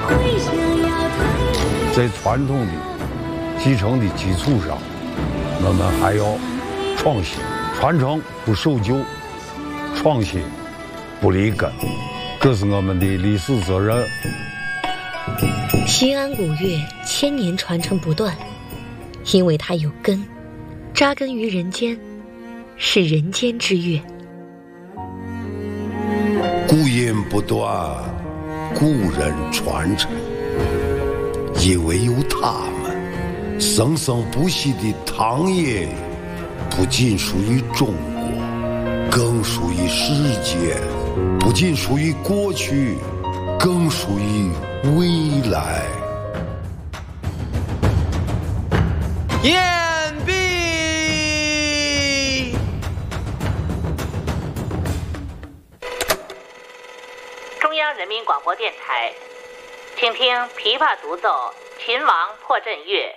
在传统的继承的基础上，我们还要创新，传承不守旧，创新不离根，这是我们的历史责任。 西安古乐千年传承不断，因为它有根，扎根于人间，是人间之乐。 古音不断，古人传承，因为有他们，生生不息的唐乐不仅属于中国，更属于世界，不仅属于过去，更属于未来。 言毕。 中央人民广播电台，请听琵琶独奏《秦王破阵乐》。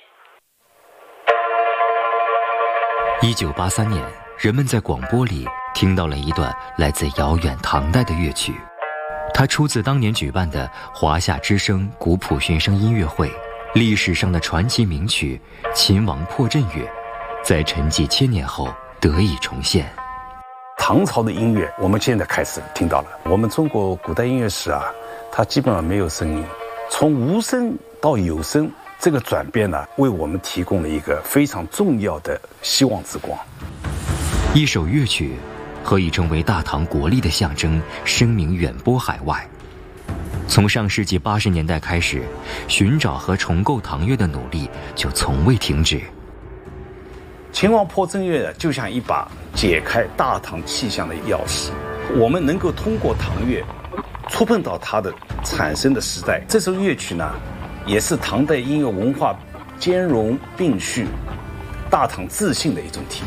1983年，人们在广播里听到了一段来自遥远唐代的乐曲，它出自当年举办的华夏之声古朴寻声音乐会，历史上的传奇名曲《秦王破阵乐》，在沉寂千年后得以重现。 唐朝的音乐，我们现在开始听到了。我们中国古代音乐史啊，它基本上没有声音，从无声到有声，这个转变呢，为我们提供了一个非常重要的希望之光。 一首乐曲何以成为大唐国力的象征，声名远播海外。从上世纪80年代开始，寻找和重构唐乐的努力就从未停止。 秦王破阵乐就像一把解开大唐气象的钥匙，我们能够通过唐乐触碰到它的产生的时代。这首乐曲呢，也是唐代音乐文化兼容并蓄、大唐自信的一种体现。